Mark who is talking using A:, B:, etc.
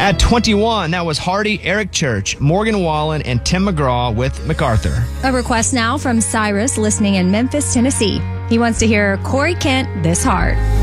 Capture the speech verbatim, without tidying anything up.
A: At twenty-one, that was Hardy, Eric Church, Morgan Wallen, and Tim McGraw with MacArthur.
B: A request now from Cyrus, listening in Memphis, Tennessee. He wants to hear Corey Kent, This Heart.